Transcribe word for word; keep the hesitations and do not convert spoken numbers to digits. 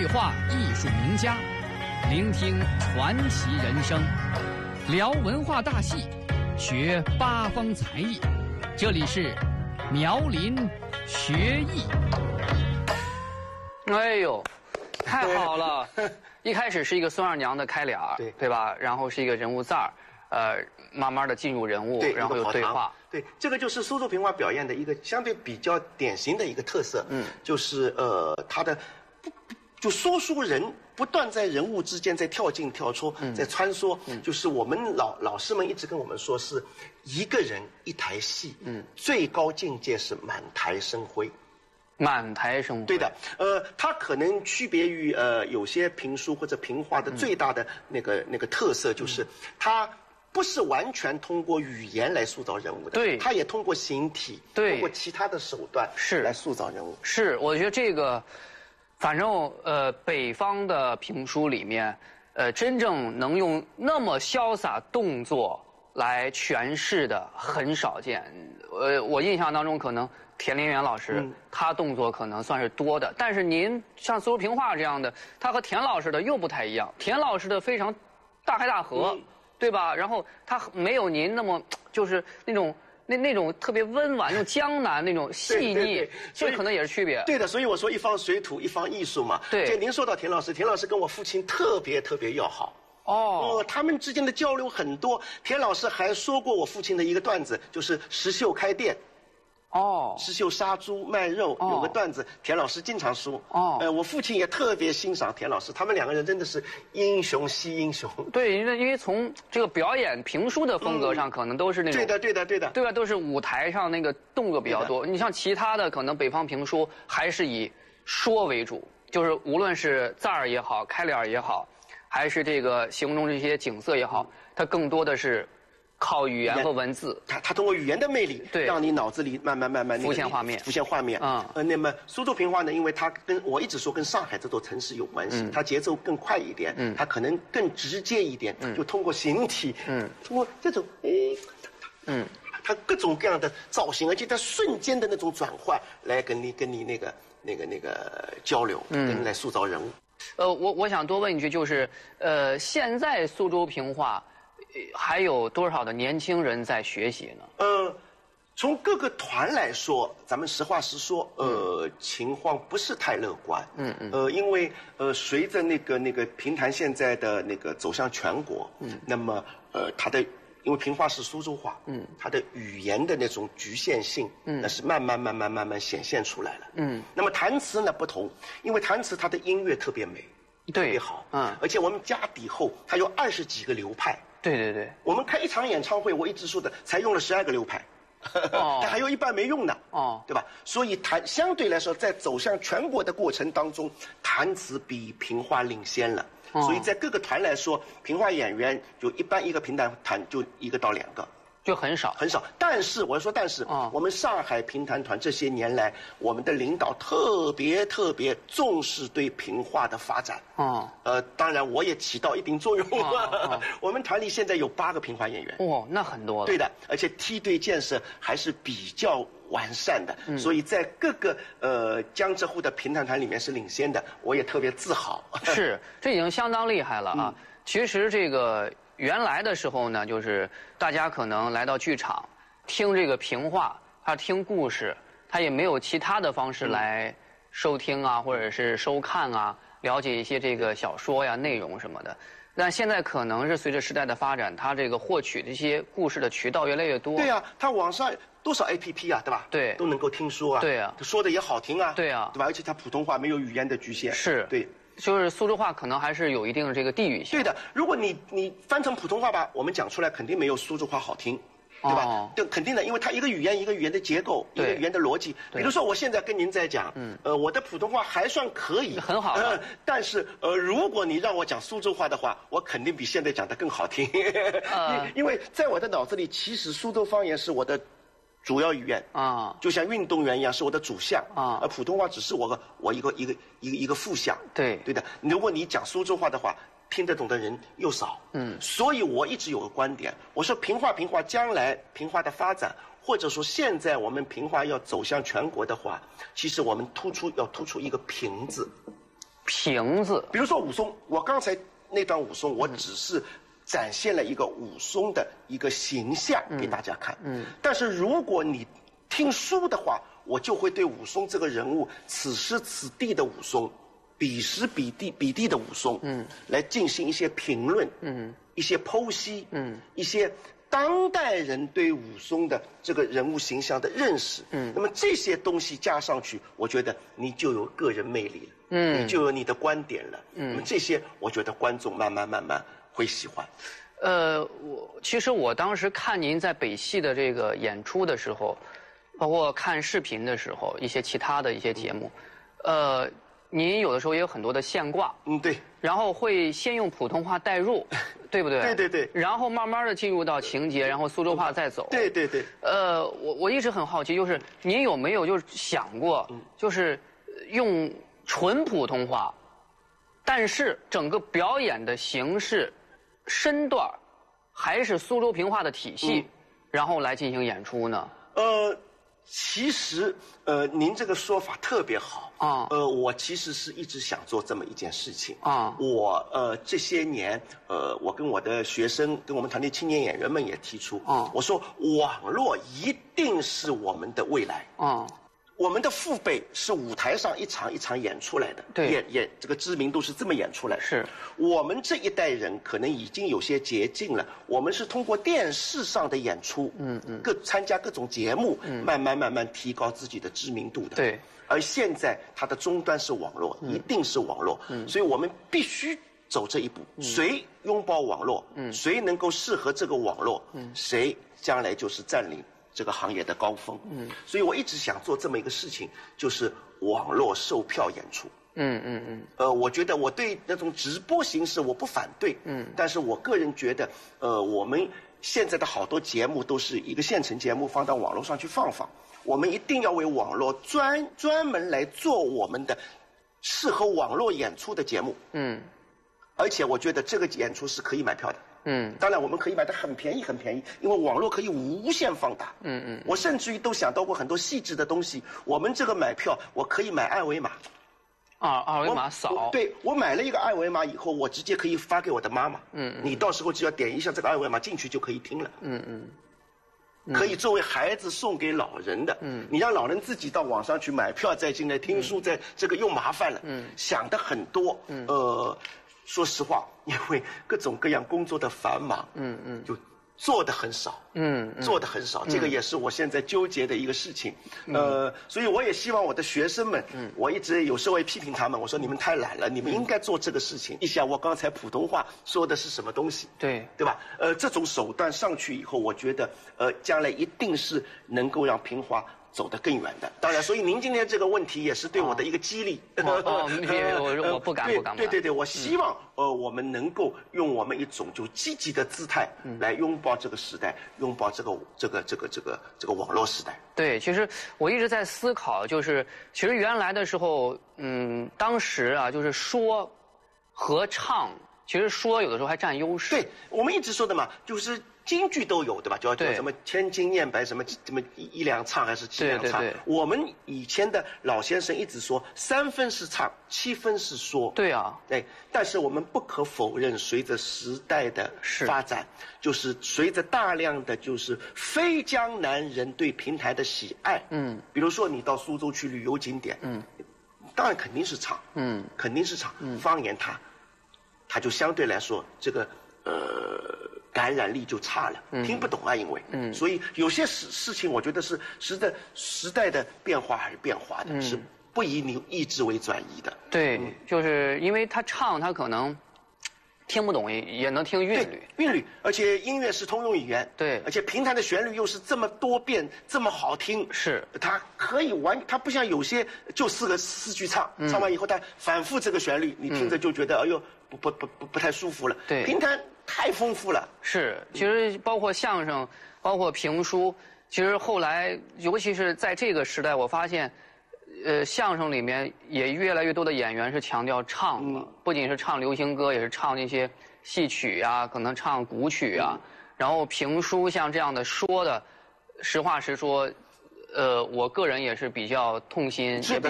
对话艺术名家，聆听传奇人生，聊文化大戏，学八方才艺。这里是苗林学艺。 哎呦，太好了！一开始是一个孙二娘的开脸，对对吧？然后是一个人物赞儿，呃，慢慢的进入人物，然后有对话。 对，这个就是苏州评话表演的一个相对比较典型的一个特色。嗯，就是呃，他的不就说书人不断在人物之间在跳进跳出，嗯、在穿梭。嗯，就是我们老老师们一直跟我们说，是一个人一台戏。嗯，最高境界是满台生辉。 满台生辉， 对的，呃，它可能区别于呃有些评书或者评话的最大的那个、嗯、那个特色，就是它不是完全通过语言来塑造人物的， 对， 它也通过形体， 对， 通过其他的手段是来塑造人物。 是，我觉得这个，反正呃，北方的评书里面，呃，真正能用那么潇洒动作来诠释的很少见。呃，我印象当中可能田连元老师、嗯、他动作可能算是多的，但是您像苏州评话这样的，他和田老师的又不太一样。田老师的非常大开大合，嗯、对吧？然后他没有您那么就是那种那那种特别温婉、那种江南那种细腻，对对对，这可能也是区别。 对的，所以我说一方水土一方艺术嘛。对，就您说到田老师，田老师跟我父亲特别特别要好。哦、呃，他们之间的交流很多。田老师还说过我父亲的一个段子，就是石秀开店。哦，石秀杀猪卖肉、哦、有个段子，田老师经常说。哦，呃，我父亲也特别欣赏田老师，他们两个人真的是英雄惜英雄。 对，因为因为从这个表演评书的风格上，嗯、可能都是那种。 对的，对的，对的。 对吧？都是舞台上那个动作比较多。你像其他的，可能北方评书还是以说为主，就是无论是赞儿也好，开脸也好。还是这个形容这些景色也好，它更多的是靠语言和文字。 它它通过语言的魅力， 对， 让你脑子里慢慢慢慢浮现画面， 浮现画面。嗯，呃，那么苏州评话呢，因为它跟我一直说跟上海这座城市有关系，嗯、它节奏更快一点，嗯，它可能更直接一点，嗯，就通过形体，嗯，通过这种诶，嗯，它各种各样的造型，而且它瞬间的那种转换，来跟你跟你那个那个那个交流，嗯，跟你来塑造人物。 呃，我我想多问一句，就是呃，现在苏州评话、呃、还有多少的年轻人在学习呢？ 呃，从各个团来说，咱们实话实说，呃，嗯、情况不是太乐观。嗯嗯。呃，因为呃，随着那个那个评弹现在的那个走向全国，嗯，那么呃，它的。因为评话是苏州话，嗯，它的语言的那种局限性，嗯，那是慢慢慢慢慢慢显现出来了，嗯。那么弹词呢不同，因为弹词它的音乐特别美， 对， 特别好，嗯。而且我们家底厚，它有二十几个流派， 对对对。 我们开一场演唱会，我一直说的，才用了十二个流派，哦，但还有一半没用呢，哦，对吧？所以弹相对来说，在走向全国的过程当中，弹词比评话领先了。所以在各个团来说，评话演员就一般一个评弹团就一个到两个， 就很少很少。但是我说，但是、哦、我们上海评弹团这些年来，我们的领导特别特别重视对评话的发展。哦，呃，当然我也起到一定作用。哦哦、我们团里现在有八个评话演员。 哦，那很多了。 对的，而且梯队建设还是比较完善的，嗯、所以在各个呃江浙沪的评弹团里面是领先的，我也特别自豪。 是，这已经相当厉害了啊！嗯、其实这个原来的时候呢，就是大家可能来到剧场听这个评话，他听故事，他也没有其他的方式来收听啊，嗯、或者是收看啊，了解一些这个小说呀、内容什么的。但现在可能是随着时代的发展，它这个获取这些故事的渠道越来越多。 对啊，它网上多少 A P P 啊，对吧？ 对， 都能够听说啊。 对啊， 说的也好听啊。 对啊， 对吧？而且它普通话没有语言的局限。 是， 对， 就是苏州话可能还是有一定的这个地域性。 对的，如果你你翻成普通话吧，我们讲出来肯定没有苏州话好听。对吧？哦、对，肯定的，因为它一个语言一个语言的结构，一个语言的逻辑。比如说，我现在跟您在讲，嗯，呃，我的普通话还算可以， 很好、呃。 但是，呃，如果你让我讲苏州话的话，我肯定比现在讲的更好听。呃、因为在我的脑子里，其实苏州方言是我的主要语言啊，就像运动员一样，是我的主项啊。而普通话只是我个我一个一个一个一个副项。 对， 对的。如果你讲苏州话的话，听得懂的人又少，嗯，所以我一直有个观点，我说评话评话将来评话的发展，或者说现在我们评话要走向全国的话，其实我们突出要突出一个评字， 瓶子， 比如说武松，我刚才那段武松，我只是展现了一个武松的一个形象给大家看。嗯，但是如果你听书的话，我就会对武松这个人物，此时此地的武松，彼时彼地彼地的武松，嗯，来进行一些评论，嗯，一些剖析，嗯，一些当代人对武松的这个人物形象的认识，嗯，那么这些东西加上去，我觉得你就有个人魅力了，嗯，你就有你的观点了，嗯，那么这些我觉得观众慢慢慢慢会喜欢。 呃，我其实我当时看您在北戏的这个演出的时候，包括看视频的时候，一些其他的一些节目，呃，您有的时候也有很多的现挂， 嗯，对， 然后会先用普通话带入，对不对？ 对对对。 然后慢慢的进入到情节，然后苏州话再走。 对对对。 呃，我我一直很好奇，就是您有没有就是想过，就是用纯普通话，但是整个表演的形式、身段还是苏州评话的体系，嗯、然后来进行演出呢？ 呃。其实，呃，您这个说法特别好啊。呃，我其实是一直想做这么一件事情啊。我呃这些年，呃，我跟我的学生，跟我们团队青年演员们也提出啊，我说网络一定是我们的未来啊。我们的父辈是舞台上一场一场演出来的，对，演演这个知名度是这么演出来的。是，我们这一代人可能已经有些捷径了，我们是通过电视上的演出，嗯嗯，各参加各种节目，嗯，慢慢慢慢提高自己的知名度的。对，而现在它的终端是网络，嗯、一定是网络，嗯，所以我们必须走这一步。嗯、谁拥抱网络，嗯，谁能够适合这个网络，嗯，谁将来就是占领这个行业的高峰，嗯，所以我一直想做这么一个事情，就是网络售票演出，嗯嗯嗯，呃，我觉得我对那种直播形式我不反对，嗯，但是我个人觉得，呃，我们现在的好多节目都是一个现成节目放到网络上去放放，我们一定要为网络专专门来做我们的适合网络演出的节目，嗯，而且我觉得这个演出是可以买票的。嗯，当然我们可以买得很便宜很便宜，因为网络可以无限放大。嗯嗯，我甚至于都想到过很多细致的东西。我们这个买票，我可以买二维码。 啊，二维码扫。 对，我买了一个二维码以后，我直接可以发给我的妈妈。嗯嗯，你到时候只要点一下这个二维码进去就可以听了。嗯嗯。可以作为孩子送给老人的，嗯，你让老人自己到网上去买票再进来听书，在这个又麻烦了，嗯，想的很多，嗯，呃，说实话，因为各种各样工作的繁忙，嗯嗯，就做的很少，嗯，做的很少，这个也是我现在纠结的一个事情，呃，所以我也希望我的学生们，嗯，我一直有时候也批评他们，我说你们太懒了，你们应该做这个事情。一想我刚才普通话说的是什么东西，对，对吧？呃，这种手段上去以后，我觉得，呃，将来一定是能够让评话走得更远的。当然，所以您今天这个问题也是对我的一个激励。 哦，我我不敢不敢。 对对对，我希望呃我们能够用我们一种就积极的姿态来拥抱这个时代，拥抱这个这个这个这个这个网络时代。 对，其实我一直在思考，就是其实原来的时候，嗯，当时啊，就是说和唱，其实说有的时候还占优势。 对，我们一直说的嘛，就是京剧都有，对吧？叫叫什么千金念白，什么什么一两唱还是七两唱？对对对。我们以前的老先生一直说，三分是唱，七分是说。 对啊。 对，但是我们不可否认，随着时代的发展，就是随着大量的就是非江南人对评台的喜爱，嗯，比如说你到苏州去旅游景点，嗯，当然肯定是唱，嗯，肯定是唱，嗯，方言它，它就相对来说这个呃。感染力就差了，嗯、听不懂啊，因为，嗯，所以有些事事情，我觉得是时代时代的变化还是变化的，嗯、是不以你意志为转移的。 对，嗯、就是因为他唱，他可能听不懂，也也能听韵律， 韵律，而且音乐是通用语言，对，而且评弹的旋律又是这么多变，这么好听，是，它可以完，它不像有些就四个四句唱，嗯、唱完以后它反复这个旋律，你听着就觉得、嗯、哎呦不不不不不太舒服了。对，评弹太丰富了。 是，其实包括相声，包括评书，其实后来，尤其是在这个时代，我发现，呃，相声里面也越来越多的演员是强调唱了，嗯、不仅是唱流行歌，也是唱那些戏曲啊，可能唱古曲啊。嗯、然后评书像这样的说的，实话实说。呃，我个人也是比较痛心，也比